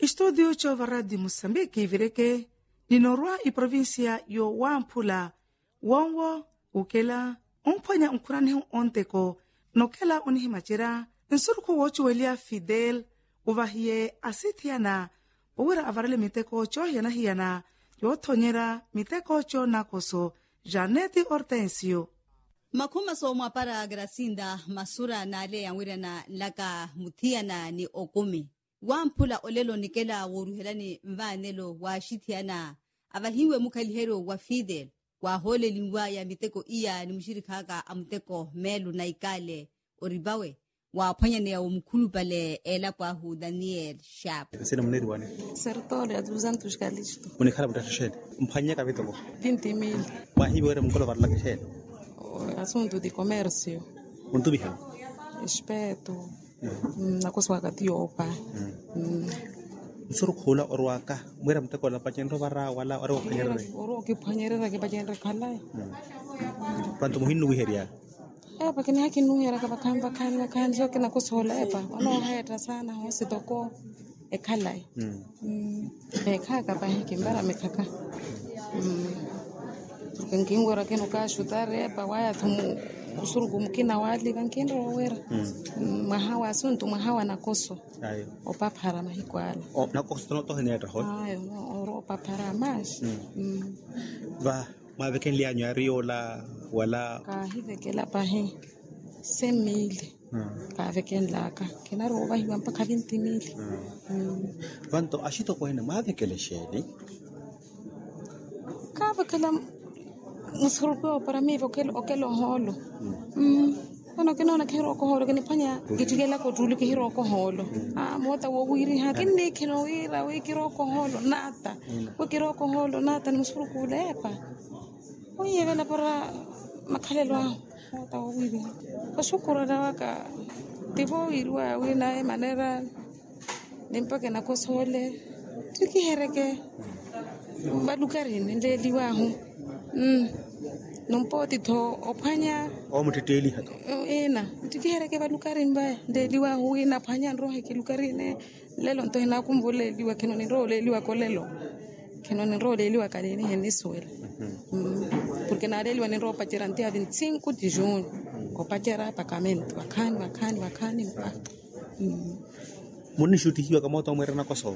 Estúdio Chovara de Moçambique, vireke, ninorwa I província yo Wampula, Wonwo, Ukela, Umponya Unkurani Onteko, Nokela Unihimachira, Nsurku Wochuelia Fidel, Uvahie Asitiana, Uwira Avarele Miteko Chohiana Hiana, Yotonyera, Miteko Cho Nakoso, Janete Hortensio. Makuma so mwapara Gracinda masura na ale yangwira na laka mutiana ni okumi. Wampula olelo nikela woruhelani mvanelo wa shitiana. Avahiwe mukalihero wa Fidel. Wa hole lingwa ya miteko iya ni mshirikaka amteko melu na ikale oribawe. Wa panyane ya umkulu pale ela kwa hu Daniel Sharp. Sina mneri wane? Sertole ya 200 kalisto. Unikhala mutatu shede. Mpanya ka vitoko? 20.000. Wahiwe wera mkolo varlaka shede? Assunto de comércio. Muito bem. Espeto. Na coisa wakati yopa. Suru khula orwaka mwera mteko la pachenro bara wala oro khanyere. Oro ke phanyere ke pachenre khala. Pantu muhinnu wiheria. Pakini haki nuhera ka bakhan jo ke na kusola ano heta sana ho sitoko ekhala. Ekha ka hiki mbara mekaka. Ngingora ke no ka shutare waya thumu usurugu mkina wali bankendo wera. Mahawa asuntu mahawa na koso. Ayo. Opapara mahikwala. Na koso no to henera hol. Ayo, oro opapara mas. Va ma veken li anyo ariola wala Ka hiveke la pahe 100,000. Ka veken la ka kenaro ba hiwa mpaka 20,000. Vanto ashito ko hena ma vekele shedi. Ka vekela musurugo para mí okelo holo. Ano kinona kero ko holo kinipanya gitigela ko tulu ki hiro ko holo. Mota wo wiri ha kinne kino wira we kiro ko holo nata. We kiro ko holo nata ni musurugo lepa. Oye vela para makhalelwa mota wo wiri. Ko shukura dawaka tibo irwa we na manera nimpake na ko sole. Tiki hereke badukarini ndeliwa hu. Numpoti to opanya O mutiteli hato. Ena tikihere ke balukarin ba ndeliwa huina phanya rohe ke lukarine lelo nto hina kumbule liwa kenoni role liwa kolelo kenoni role liwa kadeni heniswela porque na liwa ni ropa tirante a 25 de junho ko patera pakamento wakani Muni shuti hiwa kama to mwera na koso.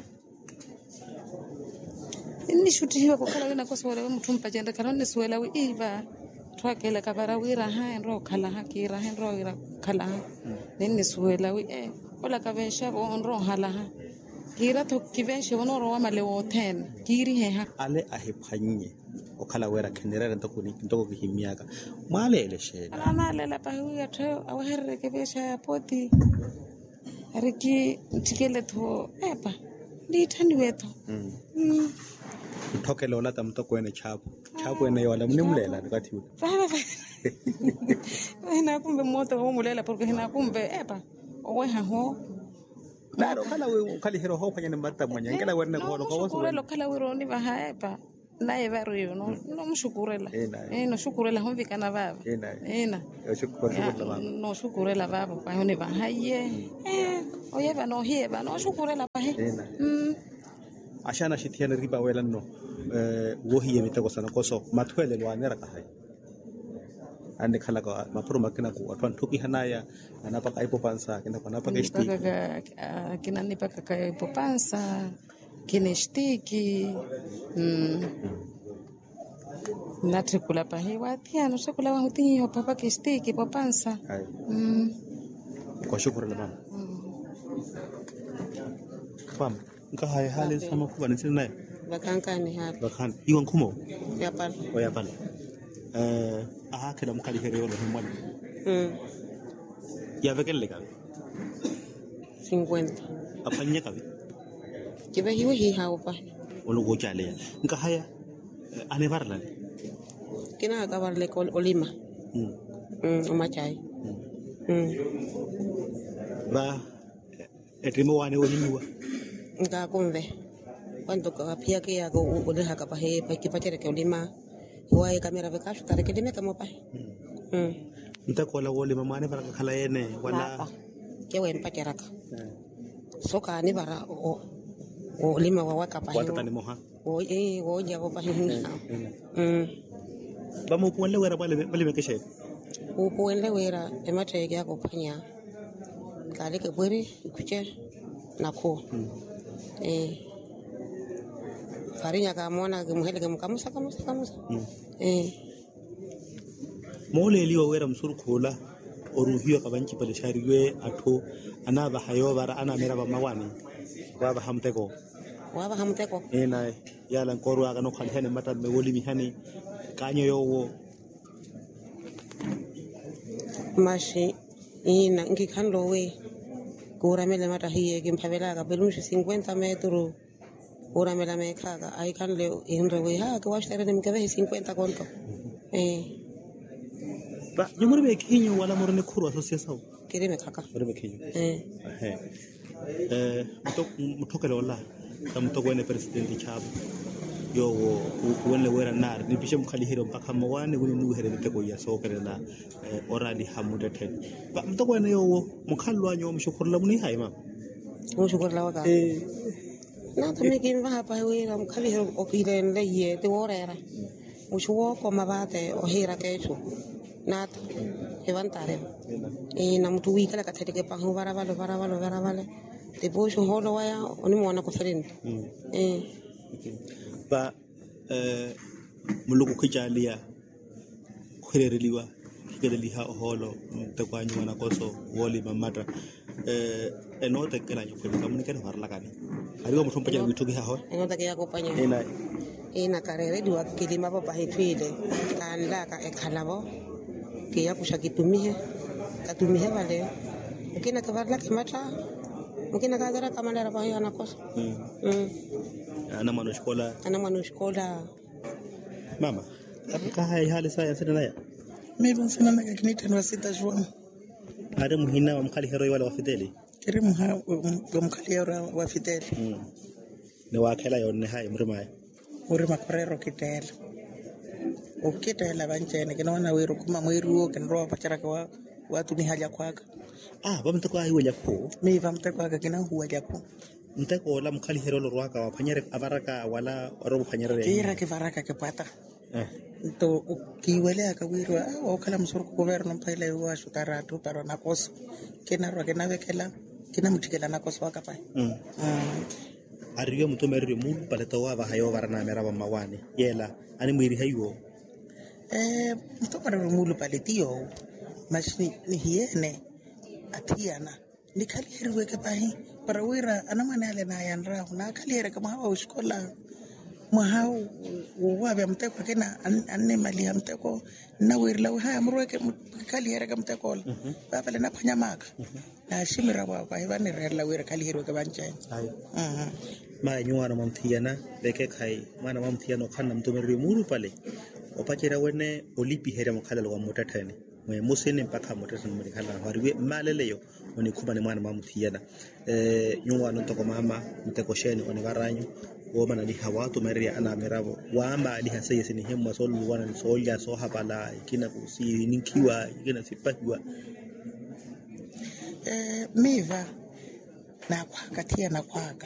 Ni shuti hiwa ko kala na koso wala mtu mpajenda kanoni swela wi iva twakela kabara wira ha ro khala ha kira ha ro ira khala nini suela wi ola kabensha on ro hala ha kira to kibensha on ro male wo 10 kiri he ha Ale ahephanye o khala wera khenera ntoko ni ntoko ke himiaka male ele shede. ana lela pa wi ya tho awa herre ke besha poti ariki tikele tho epa ndi thandi weto Thokela ola tamtoko ene chapo ene yola mnimlela ngathi hina kumbe moto ho mulela porque hina kumbe epa owe ha ho Claro, khala we khali hero ho phanya mbata mwanya ngela werne ko lo ko shukure lo khala wiro ni ba ha epa naye ba riyo no mshukurela no shukurela ho vikana baba ena no shukurela baba pa ho ni ba haye oye ba no hieba no shukurela pa he ashana shithiana riba wela no wo hiye miteko sana koso mathwele lo anera ka hai ande khala ka mapro makina ko atwan thuki hanaya anapa kai popansa kina pana pa kesti kina ni pa kai popansa kinestiki natrikula pa he watia no sekula wa hutinyi ho papa kestiki popansa kwa shukuru la mama pam nka hai hali sama kuba ni sina Bakankani hapa. bakan iwan kumo Yapal. o ya pala aha kala mkali here yo lo himwan ya vekel le ka 50. apanya ka Kiba hiwe hi hapa. olo go chale nka haya ane barla Kina akabar le olima. Umachai. ba etimo wane woniwa Nga kumbe. Cuando kapia ke ya go ode haka pa he pa kipachere ke olima. Huwa kamera vekashu tare ke dime kamo pa. nta ko la wole mama ne baraka khala ene wala Ke wen pacheraka. Soka ni bara o o lima wa waka pa wata tani moha o ja ko pa hin ba mo puan le wera bale me keshe o puan le wera e mate ya ko panya kale ke buri kuche na ko farinya ka mona ke muhele ke kamusa mole liwa wera msuru kola oruhiyo kabanchi pale shariwe ato anaba hayo bara ana mera ba mawani wa ba hamteko na yala nkoro aga no khalhene mata me woli mihani kanyo yowo mashi ina ngi khanlo we kura mele mata hiye ke mphavela ka belunshi 50 metro kura mela me khaga ai khanle inre we ha ke washere de mkebe 50 konto ba nyumuri be kinyo wala morne khuru association kire me khaka ore be kinyo mutokele wala kamtogwene president chabo yo wonle wera nar ni bishe mkhali hero mpaka mwane woni nu here mteko ya sokere na orali hamude ten ba mtogwene yo mkhalwa anyo mshukurla muni haima mshukurla waka na tumiki mva pa wera mkhali hero okire ndeye te worera mshuwo ko mabate ohira kecho nata levantare na mtu wikala kathete pa ho varabale te posho holo waya oni mwana ko ferenti ba muluku khijalia khirereliwa khigeleliha holo te kwanyu wana koso woli mamata enote kela nyo kwela kamuni kena varla kani ariwa muthu mpaja bithuki ha ho enote ke yakopanya ina karere diwa kilima papa hetwile kanla ka ekhalabo ke ya kushakitumihe katumihe vale ukina kavarla kimata ukina kadara kamalera pa yana kosa ana mano shkola mama abika hai hali saya sina naya mimi sina na kinitendo sita shwam ada muhina wa mkhali hero wala wafideli kire mkhali hero wafideli ne wakela yone hai mrima korero kitela ukitela banjene kinaona wero kuma mwiruo kinroa pachara kwa watu ni haja kwaka bamteko ayi wala ko mimi bamteko kwaka kina huwa japo mteko la mkhali hero lo rwaka wa phanyere abaraka wala robo phanyere kira ke baraka ke pata to kiwele ka wirwa o kala msoro ko governo mpaile wa shukaratu pero na koso kina ro kina vekela kina mutikela na koso waka pa ariyo mutomerire mu paleta wa ba hayo barana mera ba mawane yela ani mwiri hayo mutomerire mu paletio mashini ni hiene atiana ni kali hirwe ke pahi para wira ana manale na yanra na kali hira kama hawa ushkola mahau wabe mteko kena anne mali mteko na wirla ha amrwe ke kali hira ke mteko baba le na phanya maka na shimira ba ba ibane rela wira kali hirwe ke banche ma nyuana mamthiana beke khai mana mamthiano khana mtomerire mu pale opachera wene olipi hera mkhala wa mutathane mwe musene mpaka mutathane mwe khala wariwe maleleyo oni khubane mwana mamthiana nyuana ntoko mama mteko sheni oni baranyu wo mana li hawa to merri ana merabo wa amba li haseye sini hemma solu wana solja so habala kina kusi ninkiwa kina sipakiwa miva na kwaka tia na kwaka